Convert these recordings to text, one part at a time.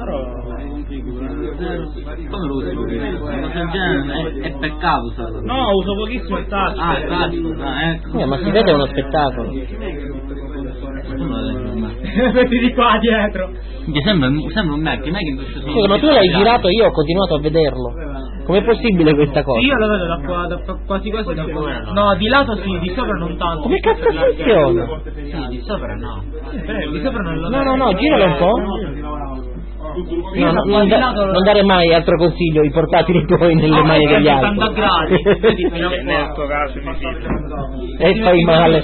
Come lo usi? È peccato usarlo. No, uso pochissimo il touch. Ecco. Ma si vede uno spettacolo. Metti di qua dietro. Mi sembra un Macintosh. Scusa, ma tu l'hai girato, io ho continuato a vederlo. Com'è possibile questa cosa? Io lo vedo da qua, quasi da qua. No, di lato sì, di sopra non tanto. Come cazzo funziona? Sì, di sopra no. Di sopra non lo No, giralo un po'. No, non dare mai altro consiglio i portatili tuoi nelle mani degli altri. 80 gradi. Nel tuo caso mi fido. E fai male.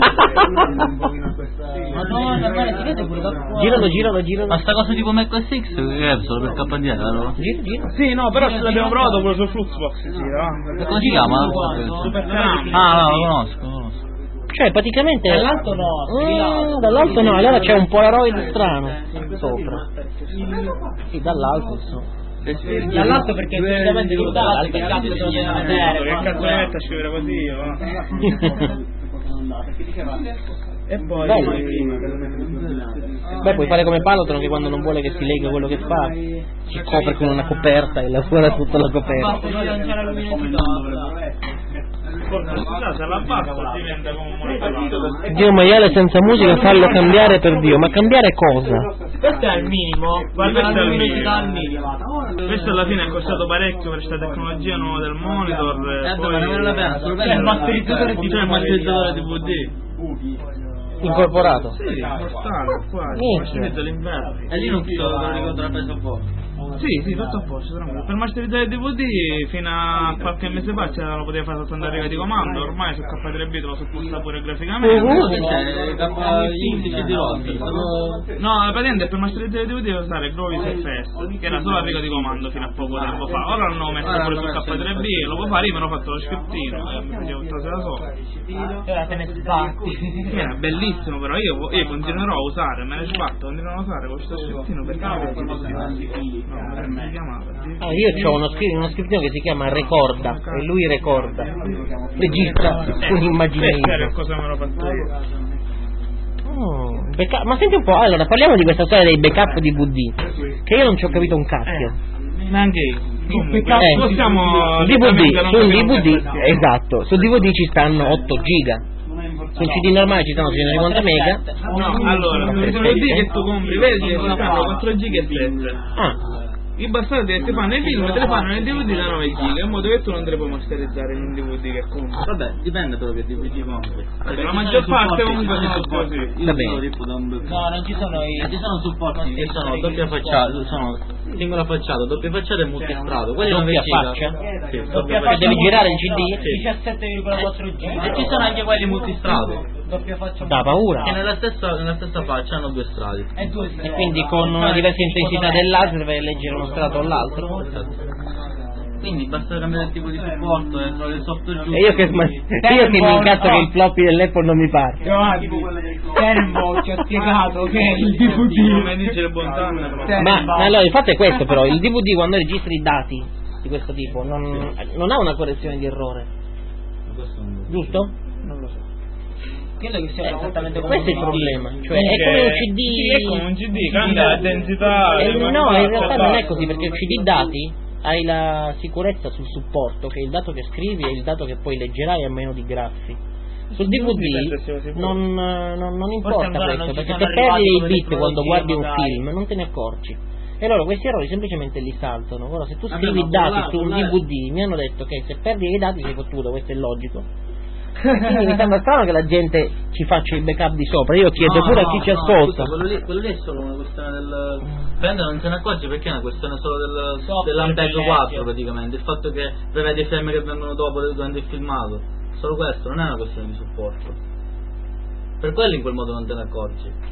Madonna, guarda, si vede pure da qua. Giralo. Ma sta cosa tipo Mac OS X è solo per KDR, no? Gira. Sì, no, però se l'abbiamo provato quello sul Fluxbox, sì, no? Come si chiama? Super Ah, no, lo conosco. Cioè praticamente dall'alto no, dall'alto no, allora c'è un Polaroid strano sopra. Sì, dall'alto insomma. Dall'alto perché solitamente dico dall'alto che cazzo devo Che vedere. cazzo mi metto a scrivere così, va? E poi Beh, puoi fare come Palotron che quando non vuole che si lega quello che fa si copre con una coperta e lavora tutta la coperta. Basta non lanciare la luminosità. se la basta diventa come un monitore. Dio, maiale senza musica, fallo cambiare per Dio. Ma cambiare cosa? Questo è il minimo. Guarda la luminosità al minimo. Questo alla fine è costato parecchio per questa tecnologia nuova del monitor. Ma non vale la pena, solo per il masterizzatore DVD. Incorporato? Sì, costano qua, masterizzare l'inverno. E lì non lo ricordo la presa fuori. Sì, tutto a posto, tranquillo. Per masterizzare il DVD fino a qualche mese fa lo poteva fare soltanto a riga di comando, ormai su K3B te lo supposta pure graficamente. K15 di rosso. No, praticamente per masterizzare il DVD devo usare Grovis FS, che era solo a riga di comando fino a poco tempo fa. Ora l'hanno messo pure su K3B, lo può fare, io me l'ho fatto lo scriptino e mi facevo tutta da sola. Ora te ne sbatti. Era bellissimo, però io continuerò a usare, me ne sbatto, continuerò a usare questo scriptino perché non è si chiamava. Io ho uno scriptino che si chiama Recorda e lui recorda, registra un'immagine. Cosa me l'ho fatto io? Ma senti un po', allora parliamo di questa storia dei backup DVD, che io non ci ho capito un cacchio. Neanche io. Possiamo sul DVD, esatto, sul DVD ci stanno 8 giga. Sul CD normale ci stanno 150 mega. No, allora, sul DVD che tu compri, vedi che ci stanno 4 giga e 7. I bastardi che ti fanno i film te le fanno nel DVD da 9 giga, in modo che tu non te le puoi masterizzare in un DVD che compri. Vabbè, dipende però che DVD compri. La maggior parte comunque sono così. Va bene. No, non ci sono ci sono supporti che sono doppia facciata, sono singola facciata, doppia facciata e multistrato. Quelli non Doppia giga. faccia? Sì, doppia faccia. Devi girare il CD? 17,4 giga. E ci sono anche quelli multistrato. Doppia faccia. Da paura. Che nella stessa faccia hanno 2 strati. E quindi con una diversa intensità del laser vai a leggere uno strato o l'altro. Quindi basta cambiare il tipo di supporto e trovare il software giusto. E io che mi incazzo che il floppy dell'Apple non mi parte. Tempo, ci ho spiegato che il DVD Come dice le bontà. Ma allora il fatto è questo però, il DVD quando registri i dati di questo tipo non ha una correzione di errore. Giusto? Non lo so. Credo che sia esattamente come questo è il problema, cioè è come un CD. Sì, è come un CD, cambia la densità. No, in realtà non è così, perché il CD dati hai la sicurezza sul supporto che il dato che scrivi è il dato che poi leggerai a meno di graffi. Sul DVD non importa questo, perché se perdi i bit quando guardi un film non te ne accorgi. E allora questi errori semplicemente li saltano. Ora se tu scrivi i dati su un DVD, mi hanno detto che se perdi i dati sei fottuto, questo è logico. Quindi mi sembra strano che la gente ci faccia i backup di sopra. Io chiedo pure a chi ci ascolta. Quello lì è solo una questione del prendere, non se ne accorge perché è una questione solo dell'Ampeg 4 praticamente. Il fatto che prevede i frame che vengono dopo durante il filmato. Solo questo, non è una questione di supporto. Per quello in quel modo non te ne accorgi.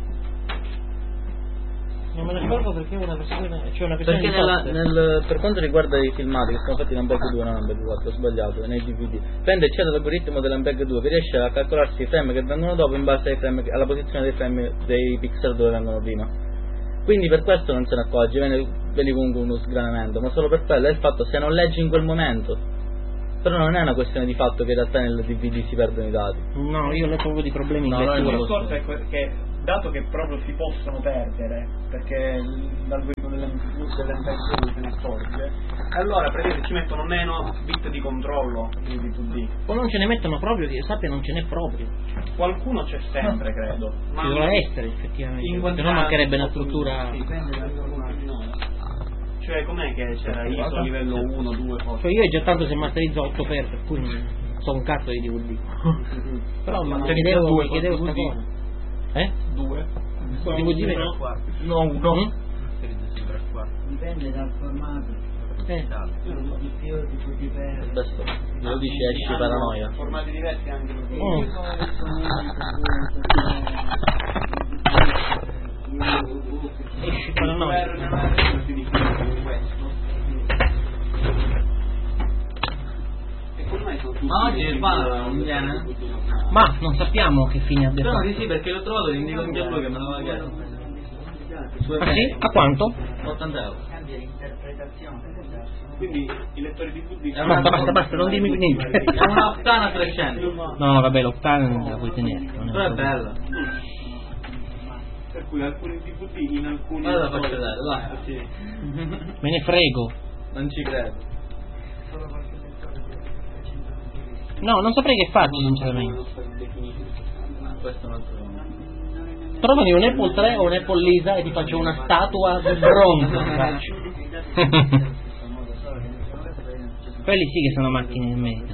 Non me ne ricordo perché una questione, perché per quanto riguarda i filmati che sono fatti in Ampeg 2, non Ampeg 4, ho sbagliato, nei DVD, prende e c'è l'algoritmo dell'Ampeg 2 che riesce a calcolarsi i frame che vengono dopo in base ai frame, alla posizione dei frame dei pixel dove vengono prima. Quindi per questo non se ne accorge, vedi comunque uno sgranamento, ma solo per quello è il fatto se non leggi in quel momento. Però non è una questione di fatto che in realtà nel DVD si perdono i dati. No, io ho proprio di problemi in lettura. lettura. Il discorso è che dato che proprio si possono perdere, perché l'algoritmo dell'MPEG se ne accorge, allora praticamente ci mettono meno bit di controllo di D2D. O non ce ne mettono proprio, che io sappia non ce n'è proprio. Qualcuno c'è sempre, credo. Ma ci dovrà essere effettivamente, se no mancherebbe una struttura. Cioè com'è che c'era ISO livello 1, 2 forse? Cioè io è già tanto se masterizzo 8 per cui so un cazzo di DVD. Però mi chiedevo sta cosa. 2? DVD No, 1. Dipende dal formato. Di più, di per. Adesso lo dici esci paranoia. Formati diversi anche. Esci paranoia. Ma oggi il pane non viene? Ma non sappiamo che fine abbia Spero fatto. di sì, perché l'ho trovato l'indico in giallo che me l'aveva chiesto. Ah sì? A quanto? 80 euro. Cambia l'interpretazione. Quindi i lettori DVD Basta, non dimmi niente. È una Octana 300. No, vabbè, l'Octane non la puoi tenere. Però è bella. per cui alcuni DVD in alcuni Ora la faccio vedere, dai. sì. Me ne frego. Non ci credo. No, non saprei che farci sinceramente. Questo è un altro. Trovami un Apple 3 o un Apple Lisa e ti faccio una statua di bronzo. Quelli sì che sono macchine del merito.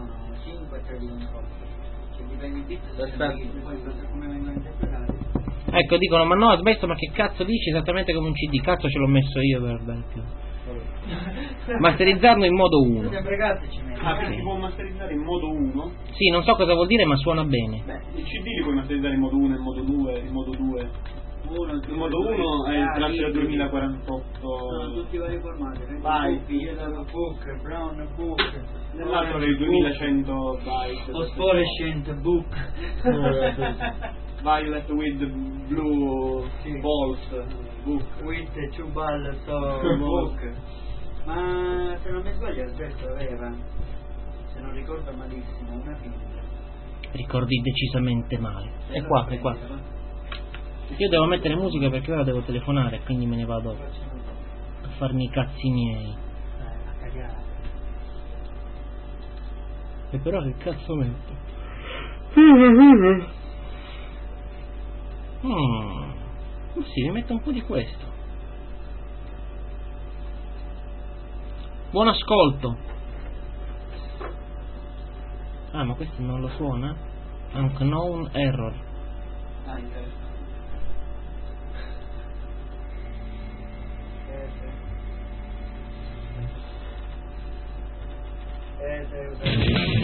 Ecco, dicono, ma no, ha smesso, ma che cazzo dici? Esattamente come un CD, cazzo ce l'ho messo io per dare più. Masterizzarlo in modo 1. Si può masterizzare in modo 1? Sì, non so cosa vuol dire, ma suona bene. Beh, i CD li puoi masterizzare in modo 1, in modo 2, in modo 2. Il modo 1 è il Thrasher 2048. Sono tutti i vari formati. Book, Brown Book. Nell'altro è il 2100 byte. Phosphorescent book. Violet with blue balls. Book. With two balls of book. Ma se non mi sbaglio Alberto aveva, se non ricordo malissimo, una figlia. Ricordi decisamente male. È qua, è qua. Io devo mettere musica perché ora devo telefonare, quindi me ne vado a farmi i cazzi miei. A cagare. E però che cazzo metto? Sì, mi metto un po' di questo. Buon ascolto. Ah, ma questo non lo suona? Unknown error.